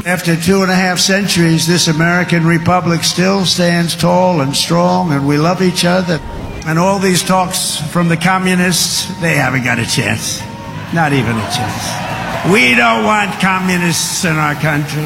After 2.5 centuries, this American republic still stands tall and strong, and we love each other. And all these talks from the communists, they haven't got a chance. Not even a chance. We don't want communists in our country.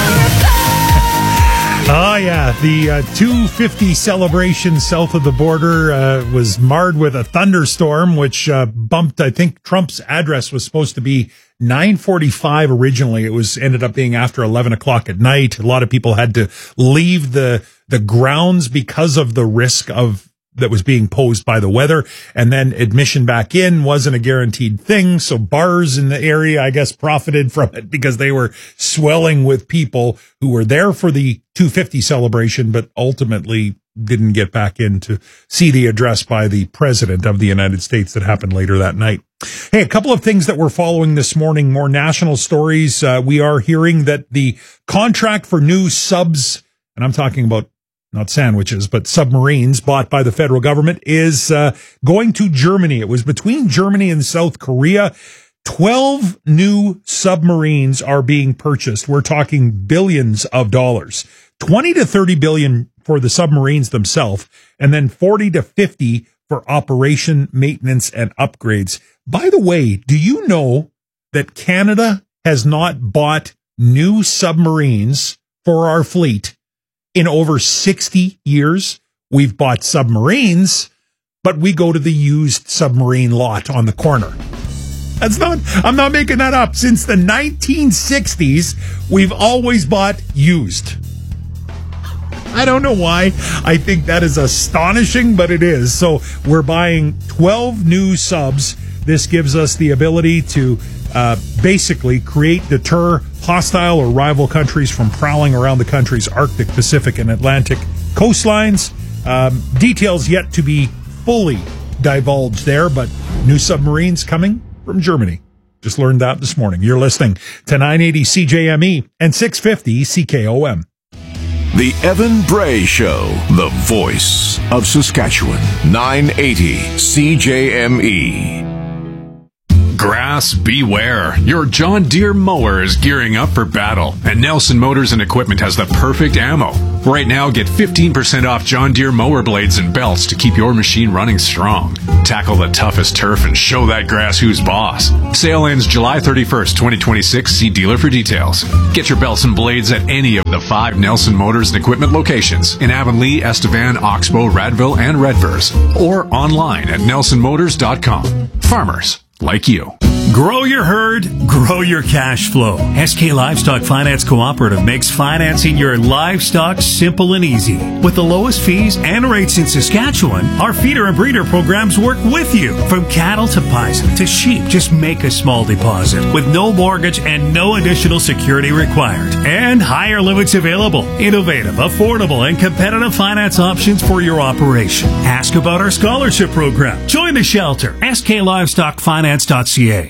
Oh, yeah. The 250 celebration south of the border was marred with a thunderstorm, which bumped, I think Trump's address was supposed to be 9:45 originally. It ended up being after 11 o'clock at night. A lot of people had to leave the grounds because of the risk that was being posed by the weather. And then admission back in wasn't a guaranteed thing. So bars in the area, I guess, profited from it because they were swelling with people who were there for the 250 celebration, but ultimately didn't get back in to see the address by the president of the United States that happened later that night. Hey, a couple of things that we're following this morning, more national stories. We are hearing that the contract for new subs, and I'm talking about not sandwiches, but submarines bought by the federal government is going to Germany. It was between Germany and South Korea. 12 new submarines are being purchased. We're talking billions of dollars. 20 to 30 billion for the submarines themselves, and then 40 to 50 for operation, maintenance, and upgrades. By the way, do you know that Canada has not bought new submarines for our fleet in over 60 years? We've bought submarines, but we go to the used submarine lot on the corner. I'm not making that up. Since the 1960s, we've always bought used. I don't know why. I think that is astonishing, but it is. So we're buying 12 new subs. This gives us the ability to basically deter hostile or rival countries from prowling around the country's Arctic, Pacific, and Atlantic coastlines. Details yet to be fully divulged there, but new submarines coming from Germany. Just learned that this morning. You're listening to 980 CJME and 650 CKOM. The Evan Bray Show, the voice of Saskatchewan. 980 CJME. Grass beware. Your John Deere mower is gearing up for battle, and Nelson Motors and Equipment has the perfect ammo. Right now, get 15% off John Deere mower blades and belts to keep your machine running strong. Tackle the toughest turf and show that grass who's boss. Sale ends July 31st, 2026. See dealer for details. Get your belts and blades at any of the 5 Nelson Motors and Equipment locations in Avonlea, Estevan, Oxbow, Radville, and Redvers, or online at nelsonmotors.com. Farmers like you. Grow your herd, grow your cash flow. SK Livestock Finance Cooperative makes financing your livestock simple and easy. With the lowest fees and rates in Saskatchewan, our feeder and breeder programs work with you. From cattle to bison to sheep, just make a small deposit with no mortgage and no additional security required. And higher limits available. Innovative, affordable, and competitive finance options for your operation. Ask about our scholarship program. Join the shelter. SKLivestockFinance.ca.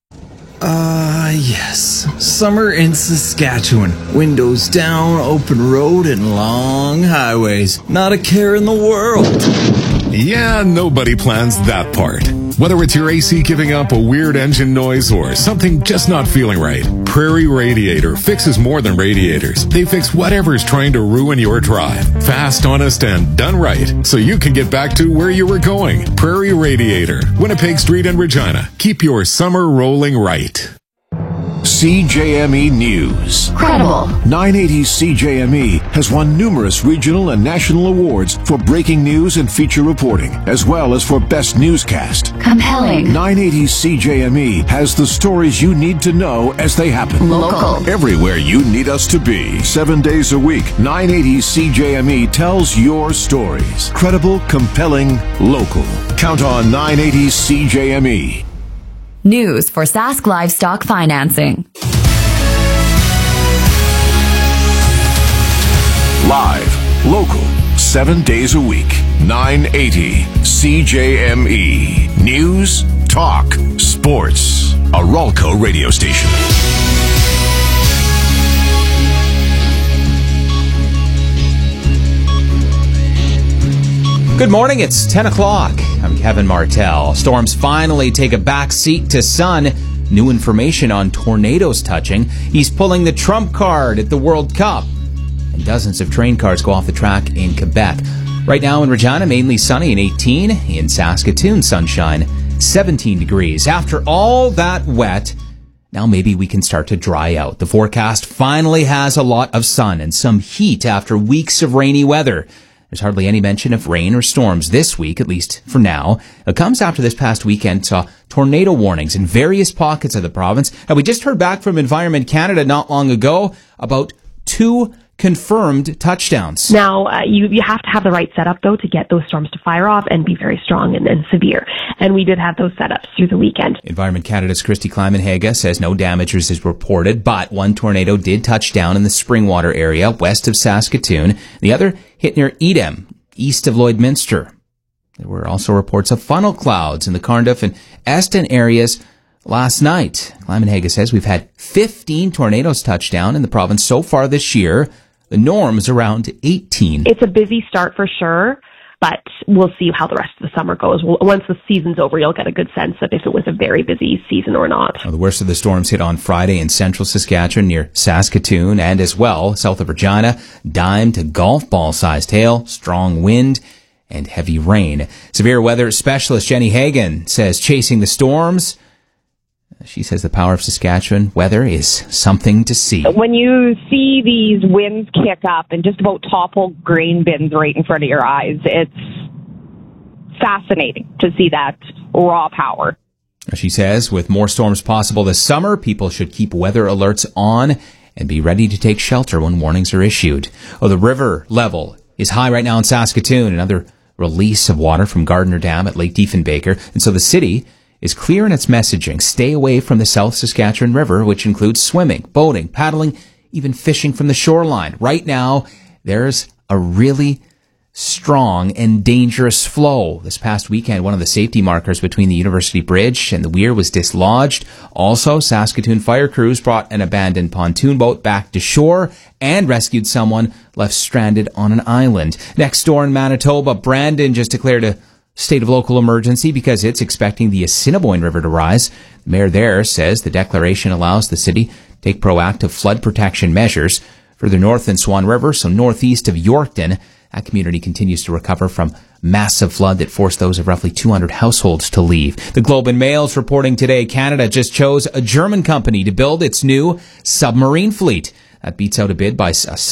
Yes. Summer in Saskatchewan. Windows down, open road, and long highways. Not a care in the world. Yeah, nobody plans that part. Whether it's your AC giving up a weird engine noise or something just not feeling right, Prairie Radiator fixes more than radiators. They fix whatever's trying to ruin your drive. Fast, honest, and done right, so you can get back to where you were going. Prairie Radiator, Winnipeg Street and Regina. Keep your summer rolling right. CJME News. Credible. 980 CJME has won numerous regional and national awards for breaking news and feature reporting, as well as for best newscast. Compelling. 980 CJME has the stories you need to know as they happen. Local. Everywhere you need us to be. 7 days a week, 980 CJME tells your stories. Credible, compelling, local. Count on 980 CJME. News for Sask Livestock Financing. Live, local, 7 days a week. 980 CJME. News, talk, sports. A Ralco radio station. Good morning, it's 10 o'clock. I'm Kevin Martell. Storms finally take a back seat to sun new information on tornadoes touching. He's pulling the Trump card at the World Cup. And dozens of train cars go off the track in Quebec. Right now in Regina, mainly sunny and 18. In Saskatoon, sunshine, 17 degrees. After all that wet, now maybe we can start to dry out. The forecast finally has a lot of sun and some heat after weeks of rainy weather. There's hardly any mention of rain or storms this week, at least for now. It comes after this past weekend saw tornado warnings in various pockets of the province. And we just heard back from Environment Canada not long ago about 2 confirmed touchdowns. Now, you have to have the right setup, though, to get those storms to fire off and be very strong and severe. And we did have those setups through the weekend. Environment Canada's Christy Kleiman-Haga says no damages is reported, but one tornado did touch down in the Springwater area west of Saskatoon. The other hit near Edam, east of Lloydminster. There were also reports of funnel clouds in the Cardiff and Eston areas last night. Kleiman-Haga says we've had 15 tornadoes touch down in the province so far this year. The norm is around 18. It's a busy start for sure, but we'll see how the rest of the summer goes. Once the season's over, you'll get a good sense of if it was a very busy season or not. Well, the worst of the storms hit on Friday in central Saskatchewan near Saskatoon and as well south of Regina. Dime to golf ball-sized hail, strong wind, and heavy rain. Severe weather specialist Jenny Hagan says chasing the storms. She says the power of Saskatchewan weather is something to see. When you see these winds kick up and just about topple grain bins right in front of your eyes, it's fascinating to see that raw power. She says with more storms possible this summer, people should keep weather alerts on and be ready to take shelter when warnings are issued. Oh, the river level is high right now in Saskatoon. Another release of water from Gardner Dam at Lake Diefenbaker. And so the city is clear in its messaging. Stay away from the South Saskatchewan River, which includes swimming, boating, paddling, even fishing from the shoreline. Right now, there's a really strong and dangerous flow. This past weekend, one of the safety markers between the University Bridge and the Weir was dislodged. Also, Saskatoon fire crews brought an abandoned pontoon boat back to shore and rescued someone left stranded on an island. Next door in Manitoba, Brandon just declared a state of local emergency because it's expecting the Assiniboine River to rise. The mayor there says the declaration allows the city to take proactive flood protection measures. Further north in Swan River, so northeast of Yorkton, that community continues to recover from massive flood that forced those of roughly 200 households to leave. The Globe and Mail's reporting today, Canada just chose a German company to build its new submarine fleet. That beats out a bid by a